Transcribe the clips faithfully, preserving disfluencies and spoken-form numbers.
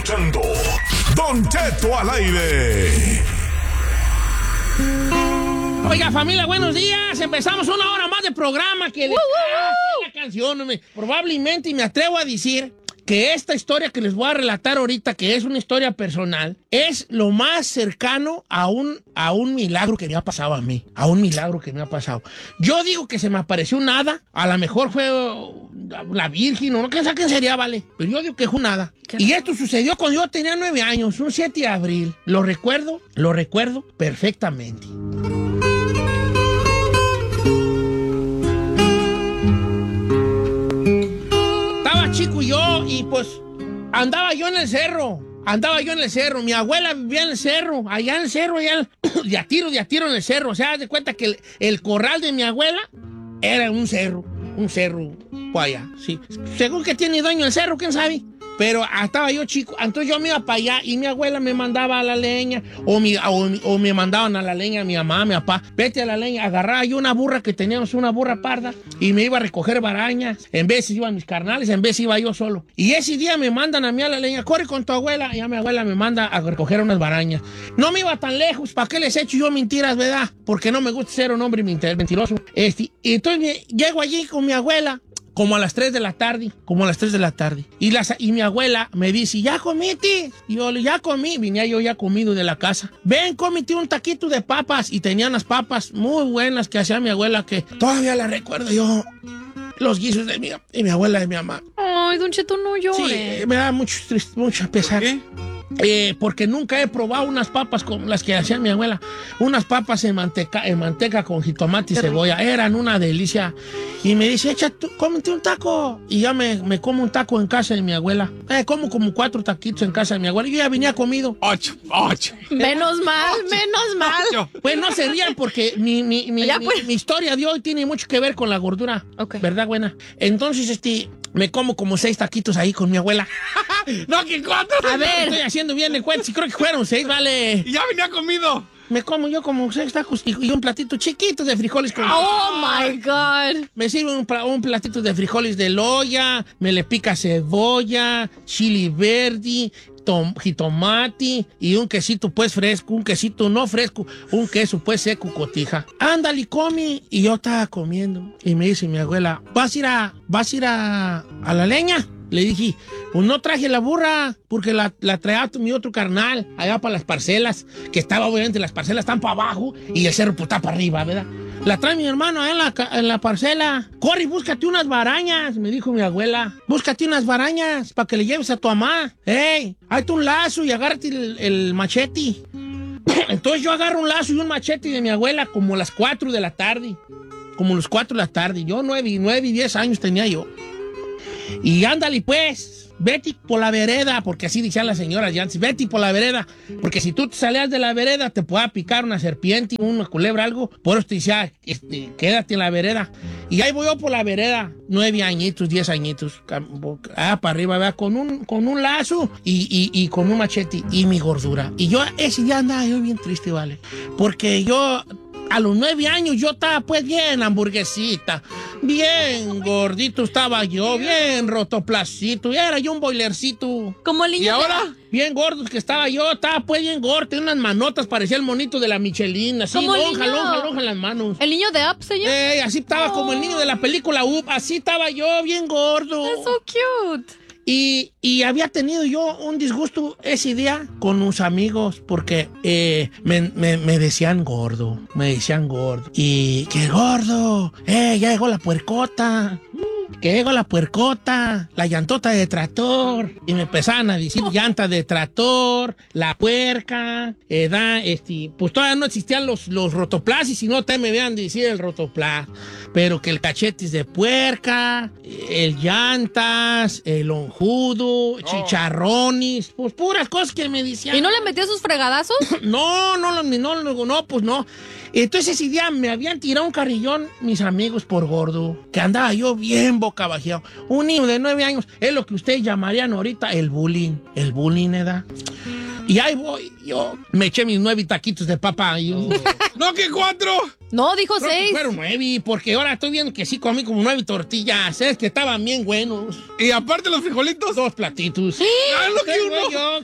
escuchando Don Cheto al aire. Oiga, familia, buenos días. Empezamos una hora más de programa que de uh, uh, uh. la canción. Me, probablemente, y me atrevo a decir que esta historia que les voy a relatar ahorita, que es una historia personal, es lo más cercano a un, a un milagro que me ha pasado a mí. A un milagro que me ha pasado. Yo digo que se me apareció un hada. A lo mejor fue la Virgen o no, quién sabe quién sería, vale. Pero yo digo que fue un hada. Y esto sucedió cuando yo tenía nueve años, un siete de abril. Lo recuerdo, lo recuerdo perfectamente. Chico y yo, y pues andaba yo en el cerro, andaba yo en el cerro, mi abuela vivía en el cerro, allá en el cerro, allá de a tiro, de a tiro en el cerro, o sea, haz de cuenta que el, el corral de mi abuela era un cerro, un cerro, pues allá, sí. Según que tiene dueño el cerro, quién sabe. Pero estaba yo chico, entonces yo me iba para allá y mi abuela me mandaba a la leña, o, mi, o, o me mandaban a la leña mi mamá, mi papá, vete a la leña, agarraba yo una burra que teníamos, una burra parda, y me iba a recoger barañas, en veces iban mis carnales, en veces iba yo solo. Y ese día me mandan a mí a la leña, corre con tu abuela, y ya mi abuela me manda a recoger unas barañas. No me iba tan lejos, ¿para qué les he hecho yo mentiras, verdad? Porque no me gusta ser un hombre mentiroso. Este, y entonces me, llego allí con mi abuela, como a las tres de la tarde, como a las tres de la tarde. Y, las, y mi abuela me dice, ¿ya comiste? Y yo, ya comí. Venía yo ya comido de la casa. Ven, cómete un taquito de papas. Y tenía unas papas muy buenas que hacía mi abuela, que todavía la recuerdo yo. Los guisos de mi, de mi abuela y de mi mamá. Ay, Don Cheto, no llore. Sí, me da mucho, mucho pesar. ¿Qué? Eh, porque nunca he probado unas papas como las que hacía mi abuela. Unas papas en manteca, en manteca con jitomate y cebolla. Eran una delicia. Y me dice, echa tú, cómete un taco. Y ya me, me como un taco en casa de mi abuela. Eh, como como cuatro taquitos en casa de mi abuela. Y yo ya venía comido. Ocho, ocho. Menos mal, ocho, menos mal. Ocho. Pues no se rían porque mi, mi, mi, mi, pues. mi historia de hoy tiene mucho que ver con la gordura. Okay. ¿Verdad, buena? Entonces, este... me como como seis taquitos ahí con mi abuela. No, que cuatro. A ver, estoy haciendo bien el cuento. Sí, creo que fueron seis, vale. Y ya venía comido. Me como yo como seis tacos y un platito chiquito de frijoles con... ¡Oh, my God! Me sirve un, un platito de frijoles de loya, me le pica cebolla, chili verde, tom, jitomate y un quesito pues fresco, un quesito no fresco, un queso pues seco, cotija. Ándale, come. Y yo estaba comiendo. Y me dice mi abuela, ¿vas a ir a, vas a, ir a, a la leña? Le dije, pues no traje la burra, porque la, la traía mi otro carnal, allá para las parcelas, que estaba obviamente las parcelas están para abajo y el cerro pues está para arriba, ¿verdad? La trae mi hermano allá en la, en la parcela. Corre, búscate unas barañas, me dijo mi abuela. Búscate unas barañas para que le lleves a tu mamá. ¡Ey! Hazte un lazo y agárrate el, el machete. Entonces yo agarro un lazo y un machete de mi abuela como a las cuatro de la tarde. Como a las cuatro de la tarde. Yo nueve, nueve y diez años tenía yo. Y ándale pues, vete por la vereda, porque así decían las señoras ya antes, vete por la vereda, porque si tú te salías de la vereda te puede picar una serpiente, una culebra, algo, por eso te decía, este, quédate en la vereda. Y ahí voy yo por la vereda, nueve añitos, diez añitos, ah, para arriba, ¿verdad? Con un, con un lazo y, y, y con un machete y mi gordura. Y yo ese día andaba yo bien triste, ¿vale? Porque yo... a los nueve años yo estaba pues bien hamburguesita, bien gordito estaba yo, bien rotoplacito, y era yo un boilercito. Como el niño. ¿Y ahora? Bien gordo que estaba yo, estaba pues bien gordo, tenía unas manotas, parecía el monito de la Michelin, así, lonja, lonja, lonja las manos. ¿El niño de Up, señor? Eh, así estaba oh. como el niño de la película Up, así estaba yo, bien gordo. That's so cute. Y, y había tenido yo un disgusto ese día con unos amigos porque eh, me, me, me decían gordo, me decían gordo. Y que gordo, eh, ya llegó la puercota, que llegó la puercota, la llantota de tractor. Y me empezaban a decir llanta de tractor, la puerca, eh, da, este, pues todavía no existían los, los rotoplas y si no te me vean decir el rotoplas. Pero que el cachetes de puerca, el llantas, el lonjudo, chicharrones, pues puras cosas que me decían. ¿Y no le metió sus fregadazos? No, no, no, no, no, pues no. Entonces ese día me habían tirado un carrillón mis amigos por gordo, que andaba yo bien boca abajo. Un niño de nueve años, es lo que ustedes llamarían ahorita el bullying, el bullying, ¿verdad? Y ahí voy, yo me eché mis nueve taquitos de papa. Yo. ¡No, que cuatro! No, dijo Creo seis. Que fueron nueve, porque ahora estoy viendo que sí comí como nueve tortillas. Es que estaban bien buenos. Y aparte los frijolitos. Dos platitos. ¡Ah, lo que uno! Yo,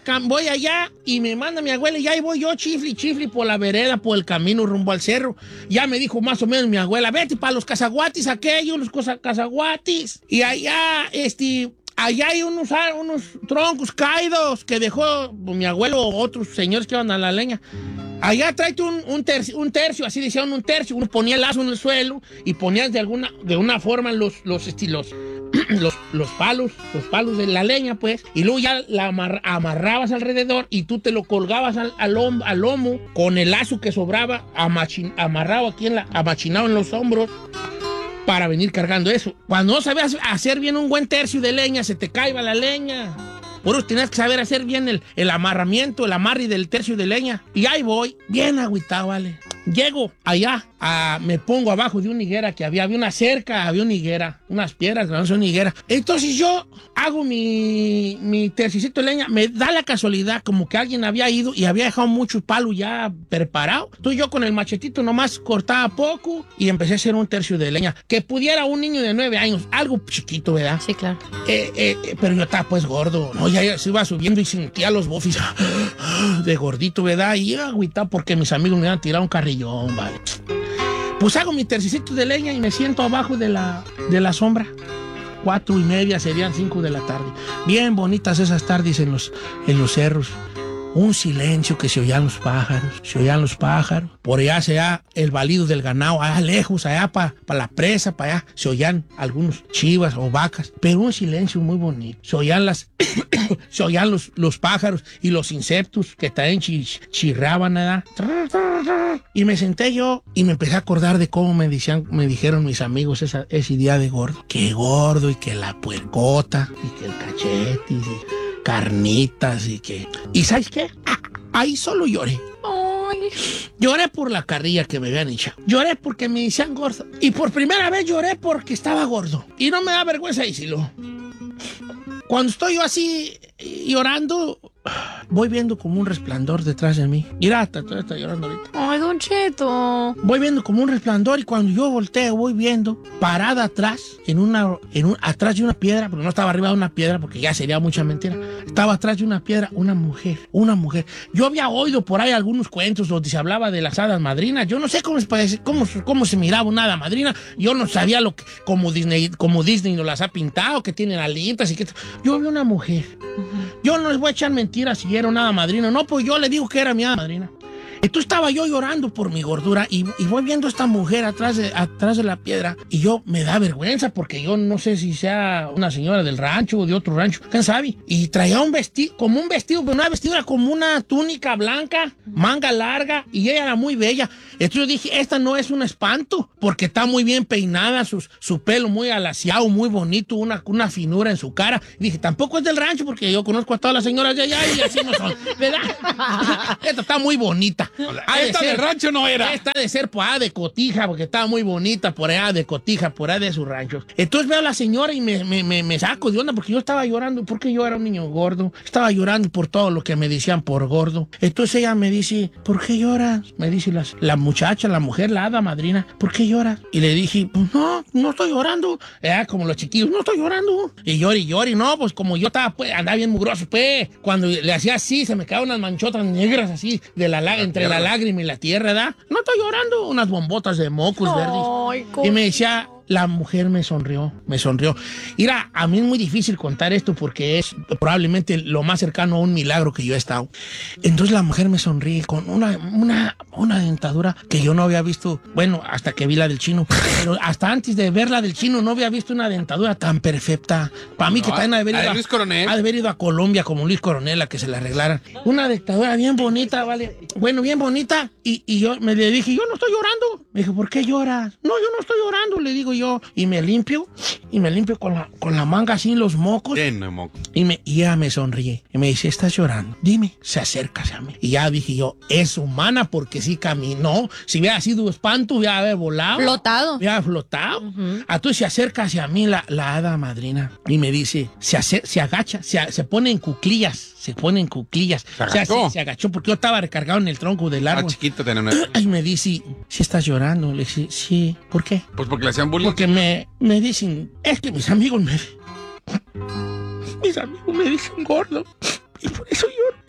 cam- voy allá y me manda mi abuela y ahí voy yo chifli, chifli por la vereda, por el camino rumbo al cerro. Ya me dijo más o menos mi abuela, vete para los cazaguatis aquellos, los cosa- cazaguatis. Y allá, este... Allá hay unos, unos troncos caídos que dejó mi abuelo o otros señores que iban a la leña. Allá tráete un, un, tercio, un tercio, así decían un tercio. Uno ponía el lazo en el suelo y ponías de alguna de una forma los, los estilos, los, los palos, los palos de la leña, pues. Y luego ya la amar, amarrabas alrededor y tú te lo colgabas al, al, lom, al lomo con el lazo que sobraba amachin, amarrado aquí en la, amachinado en los hombros, para venir cargando eso. Cuando no sabías hacer bien un buen tercio de leña, se te caía la leña. Por eso tenías que saber hacer bien el, el amarramiento, el amarre del tercio de leña. Y ahí voy, bien agüitado, vale. Llego allá, a, me pongo abajo de una higuera que había, había una cerca, había una higuera, unas piedras, no son una higuera. Entonces yo hago mi, mi tercicito de leña, me da la casualidad como que alguien había ido y había dejado mucho palo ya preparado. Entonces yo con el machetito nomás cortaba poco y empecé a hacer un tercio de leña. Que pudiera un niño de nueve años, algo chiquito, ¿verdad? Sí, claro. Eh, eh, eh, pero yo estaba pues gordo, ¿no? Ya, ya se iba subiendo y sentía los bofis de gordito, ¿verdad? Y agüitado porque mis amigos me iban a tirar un carrillón, ¿vale? Pues hago mi tercicito de leña y me siento abajo de la, de la sombra. Cuatro y media, serían cinco de la tarde. Bien bonitas esas tardes en los, en los cerros. Un silencio que se oían los pájaros, se oían los pájaros. Por allá se oía el balido del ganado, allá lejos, allá para pa la presa, para allá, se oían algunos chivas o vacas, pero un silencio muy bonito. Se oían las, se oían los, los pájaros y los insectos que también chi, chirraban, ¿verdad? Y me senté yo y me empecé a acordar de cómo me, decían, me dijeron mis amigos esa, ese día de gordo. Que gordo y que la puercota y que el cachete y carnitas y que... ¿Y sabes qué? Ah, ahí solo lloré. Ay. Lloré por la carrilla que me habían echado. Lloré porque me decían gordo. Y por primera vez lloré porque estaba gordo. Y no me da vergüenza decirlo. Cuando estoy yo así llorando, voy viendo como un resplandor detrás de mí. Mira, está, está llorando ahorita. Ay, Don Cheto. Voy viendo como un resplandor y cuando yo volteo voy viendo parada atrás, en una, en un, atrás de una piedra, porque no estaba arriba de una piedra porque ya sería mucha mentira. Estaba atrás de una piedra una mujer, una mujer. Yo había oído por ahí algunos cuentos donde se hablaba de las hadas madrinas. Yo no sé cómo, cómo, cómo se miraba una hada madrina. Yo no sabía lo que, como Disney, como Disney nos las ha pintado, que tienen alitas y que... Yo vi una mujer. Yo no les voy a echar mentiras si era una hada madrina. No, pues yo le digo que era mi hada madrina. Entonces estaba yo llorando por mi gordura y, y voy viendo a esta mujer atrás de, atrás de la piedra y yo me da vergüenza porque yo no sé si sea una señora del rancho o de otro rancho, quién sabe. Y traía un vestido, como un vestido, pero una vestidura como una túnica blanca, manga larga y ella era muy bella. Entonces yo dije, esta no es un espanto porque está muy bien peinada, su, su pelo muy alaciado, muy bonito, una, una finura en su cara. Y dije, tampoco es del rancho porque yo conozco a todas las señoras de allá y así no son, ¿verdad? Esta está muy bonita. Ha de esta ser, del rancho no era. Esta de ser por allá de Cotija, porque estaba muy bonita por allá de Cotija, por allá de sus ranchos. Entonces veo a la señora y me, me, me, me saco de onda porque yo estaba llorando, porque yo era un niño gordo. Estaba llorando por todo lo que me decían por gordo. Entonces ella me dice, ¿por qué lloras? Me dice la, la muchacha, la mujer, la hada madrina, ¿por qué lloras? Y le dije, pues no, no estoy llorando. Era como los chiquillos, no estoy llorando. Y lloré y lloré, no, pues como yo estaba, pues, andaba bien mugroso, pues. Cuando le hacía así, se me quedaban unas manchotas negras así, de la, la entre la lágrima y la tierra, ¿verdad? No estoy llorando, unas bombotas de mocos Ay, verdes. Y me decía, la mujer me sonrió, me sonrió. Mira, a mí es muy difícil contar esto porque es probablemente lo más cercano a un milagro que yo he estado. Entonces la mujer me sonríe con una, una, una dentadura que yo no había visto, bueno, hasta que vi la del chino, pero hasta antes de ver la del chino no había visto una dentadura tan perfecta. Para mí no, que también ha de haber ido, Luis Coronel. ha de haber ido a Colombia como Luis Coronel a que se la arreglaran. Una dentadura bien bonita, ¿vale? Bueno, bien bonita. Y, y yo me le dije, yo no estoy llorando. Me dijo, ¿por qué lloras? No, yo no estoy llorando, le digo yo. Y me limpio, y me limpio con la, con la manga así los mocos. Lleno de mocos. Y, me, y ella me sonríe. Y me dice, ¿estás llorando? Dime, se acerca a mí. Y ya dije yo, es humana porque sí caminó. Si hubiera sido espanto, hubiera haber volado. Flotado. Hubiera flotado. Uh-huh. Entonces se acerca hacia mí la, la hada madrina y me dice, se, acer, se agacha, se, se pone en cuclillas. Se pone en cuclillas. ¿Se agachó? O sea, se, se agachó porque yo estaba recargado en el tronco del árbol. Ah, chiquito tenía una... Y me dice, ¿sí estás llorando? Le dije, sí. ¿Por qué? Pues porque le hacían bullying. Porque me, me dicen, es que mis amigos me... Mis amigos me dicen gordo. Y por eso lloro.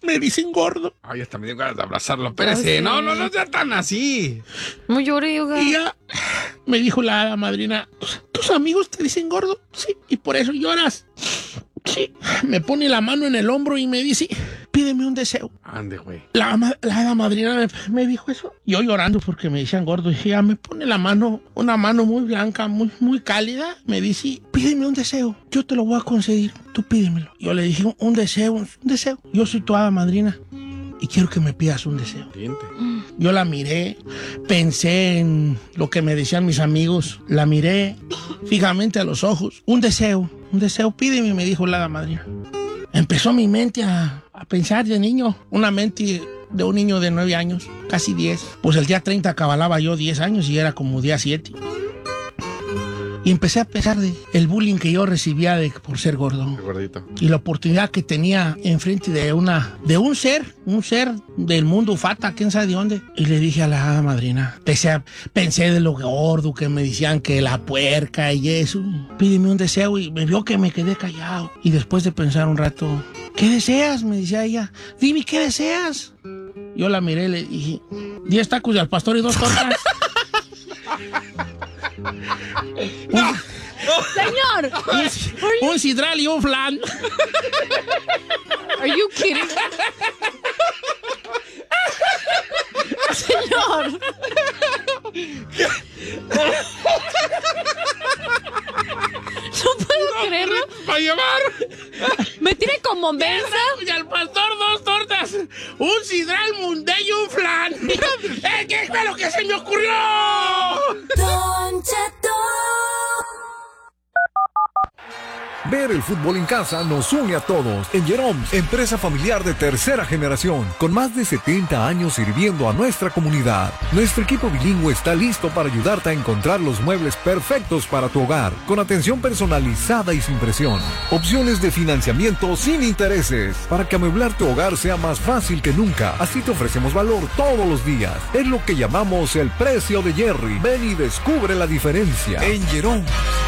me dicen gordo. Ay, hasta me dio ganas de abrazarlo. Espérese, Ay, no, sí. no, no sea tan así. No lloré, oiga. Y ya me dijo la hada madrina, ¿tus amigos te dicen gordo? Sí, y por eso lloras. Sí, me pone la mano en el hombro y me dice, pídeme un deseo. Ande, güey. La, ma- la hada madrina me, me dijo eso. Yo llorando porque me decían gordo. Y ella me pone la mano, una mano muy blanca, muy, muy cálida. Me dice, pídeme un deseo. Yo te lo voy a conceder. Tú pídemelo. Yo le dije, un deseo, un deseo. Yo soy tu hada madrina y quiero que me pidas un deseo. Siente. Yo la miré, pensé en lo que me decían mis amigos. La miré fijamente a los ojos. Un deseo, un deseo, pídeme, me dijo la hada madrina. Empezó mi mente a, a pensar de niño, una mente de un niño de nueve años, casi diez. Pues el día treinta cabalaba yo diez años y era como día siete. Y empecé a pensar de el bullying que yo recibía de, por ser gordo. Qué gordito. Y la oportunidad que tenía enfrente de una de un ser, un ser del mundo fata, quién sabe de dónde. Y le dije a la hada madrina, pensé, pensé de lo gordo que me decían que la puerca y eso. Pídeme un deseo y me vio que me quedé callado. Y después de pensar un rato, ¿qué deseas? Me decía ella. Dime, ¿qué deseas? Yo la miré y le dije, diez tacos de al pastor y dos tortas. Un- Señor, un, un sidral y un flan. are you kidding? Señor. No puedo creerlo. ¡Para llevar! Me tiene como mensa. Y al pastor dos tortas, un sidral munde y un flan. ¡Eh, qué fue lo que se me ocurrió! Don Cheto. Ver el fútbol en casa nos une a todos. En Jerome, empresa familiar de tercera generación, con más de setenta años sirviendo a nuestra comunidad. Nuestro equipo bilingüe está listo para ayudarte a encontrar los muebles perfectos para tu hogar, con atención personalizada y sin presión. Opciones de financiamiento sin intereses, para que amueblar tu hogar sea más fácil que nunca. Así te ofrecemos valor todos los días. Es lo que llamamos el precio de Jerry. Ven y descubre la diferencia. En Jerome.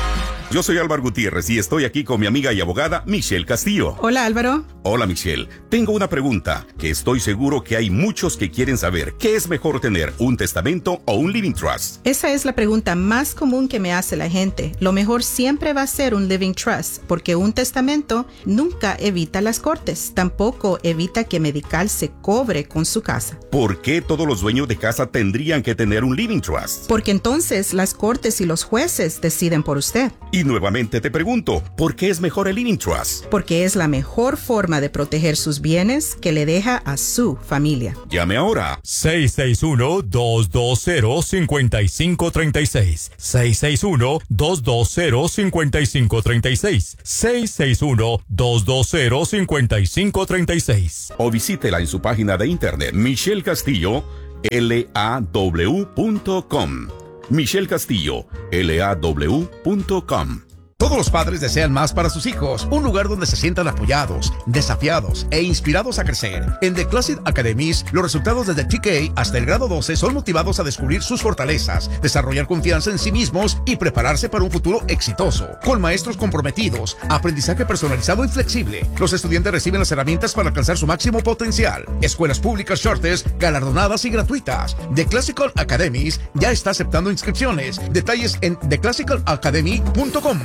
Yo soy Álvaro Gutiérrez y estoy aquí con mi amiga y abogada Michelle Castillo. Hola, Álvaro. Hola, Michelle. Tengo una pregunta que estoy seguro que hay muchos que quieren saber. ¿Qué es mejor tener, un testamento o un living trust? Esa es la pregunta más común que me hace la gente. Lo mejor siempre va a ser un living trust, porque un testamento nunca evita las cortes. Tampoco evita que Medical se cobre con su casa. ¿Por qué todos los dueños de casa tendrían que tener un living trust? Porque entonces las cortes y los jueces deciden por usted. Y nuevamente te pregunto, ¿por qué es mejor el living trust? Porque es la mejor forma de proteger sus bienes que le deja a su familia. Llame ahora. seis seis uno, dos dos cero, cinco cinco tres seis. seis seis uno, dos dos cero, cinco cinco tres seis. seis seis uno, dos dos cero, cinco cinco tres seis. O visítela en su página de internet Michelle Castillo, L A W punto com. Michelle Castillo, L A W punto com. Todos los padres desean más para sus hijos, un lugar donde se sientan apoyados, desafiados e inspirados a crecer. En The Classic Academies, los resultados desde T K hasta el grado doce son motivados a descubrir sus fortalezas, desarrollar confianza en sí mismos y prepararse para un futuro exitoso. Con maestros comprometidos, aprendizaje personalizado y flexible, los estudiantes reciben las herramientas para alcanzar su máximo potencial. Escuelas públicas Charters, galardonadas y gratuitas. The Classical Academies ya está aceptando inscripciones. Detalles en the classical academy punto com.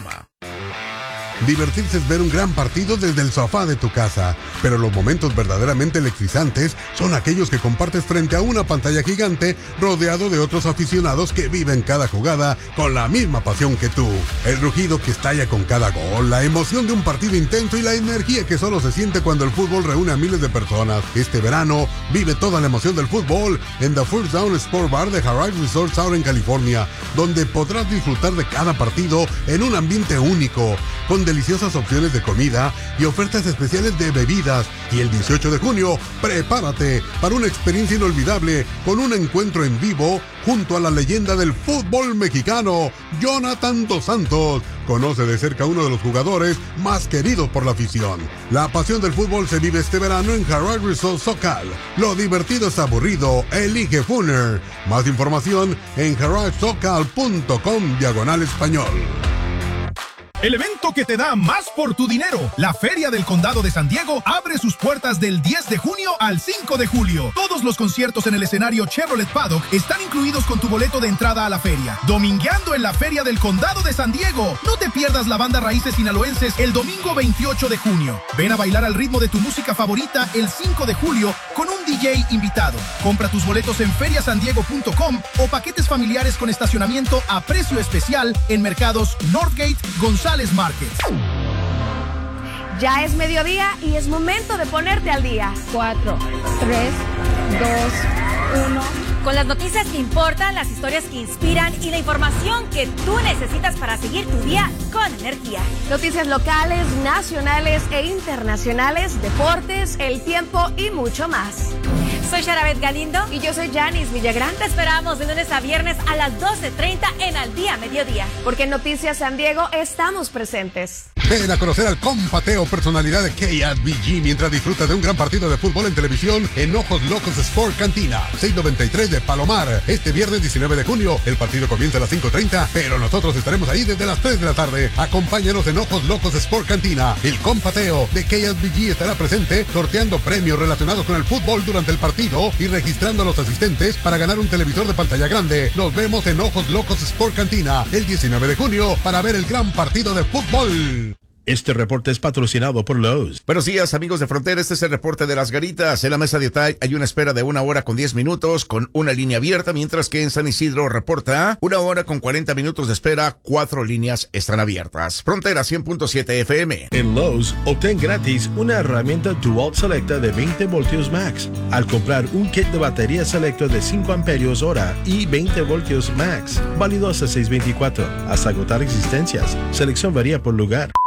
Divertirse es ver un gran partido desde el sofá de tu casa, pero los momentos verdaderamente electrizantes son aquellos que compartes frente a una pantalla gigante rodeado de otros aficionados que viven cada jugada con la misma pasión que tú. El rugido que estalla con cada gol, la emoción de un partido intenso y la energía que solo se siente cuando el fútbol reúne a miles de personas. Este verano vive toda la emoción del fútbol en The First Down Sport Bar de Horizon Resort Southern California, donde podrás disfrutar de cada partido en un ambiente único, con deliciosas opciones de comida y ofertas especiales de bebidas. Y el dieciocho de junio, prepárate para una experiencia inolvidable con un encuentro en vivo junto a la leyenda del fútbol mexicano, Jonathan Dos Santos. Conoce de cerca a uno de los jugadores más queridos por la afición. La pasión del fútbol se vive este verano en Harrod Resort Socal. Lo divertido es aburrido, elige Funer. Más información en harrod socal punto com diagonal español. el evento que te da más por tu dinero. La Feria del Condado de San Diego abre sus puertas del diez de junio al cinco de julio. Todos los conciertos en el escenario Chevrolet Paddock están incluidos con tu boleto de entrada a la feria. Domingueando en la Feria del Condado de San Diego. No te pierdas la banda Raíces Sinaloenses el domingo veintiocho de junio. Ven a bailar al ritmo de tu música favorita el cinco de julio con un D J invitado. Compra tus boletos en feria san diego punto com o paquetes familiares con estacionamiento a precio especial en mercados Northgate, González Market. Ya es mediodía y es momento de ponerte al día. Cuatro, tres, dos, uno. Con las noticias que importan, las historias que inspiran y la información que tú necesitas para seguir tu día con energía. Noticias locales, nacionales e internacionales, deportes, el tiempo y mucho más. Soy Sharabet Galindo. Y yo soy Janice Villagrán. Te esperamos de lunes a viernes a las doce treinta en Al Día Mediodía. Porque en Noticias San Diego estamos presentes. Ven a conocer al compateo personalidad de K A B G mientras disfrutas de un gran partido de fútbol en televisión en Ojos Locos Sport Cantina, seiscientos noventa y tres de Palomar. Este viernes diecinueve de junio, el partido comienza a las cinco treinta, pero nosotros estaremos ahí desde las tres de la tarde. Acompáñanos en Ojos Locos Sport Cantina. El compateo de K A B G estará presente sorteando premios relacionados con el fútbol durante el partido y registrando a los asistentes para ganar un televisor de pantalla grande. Nos vemos en Ojos Locos Sport Cantina el diecinueve de junio para ver el gran partido de fútbol. Este reporte es patrocinado por Lowe's. Buenos días, amigos de Frontera. Este es el reporte de las Garitas. En la mesa de Otay hay una espera de una hora con diez minutos con una línea abierta, mientras que en San Isidro reporta una hora con cuarenta minutos de espera, cuatro líneas están abiertas. Frontera cien punto siete F M. En Lowe's, obtén gratis una herramienta Dual Selecta de veinte voltios max al comprar un kit de batería Selecta de cinco amperios hora y veinte voltios max, válido hasta seis veinticuatro, hasta agotar existencias. Selección varía por lugar.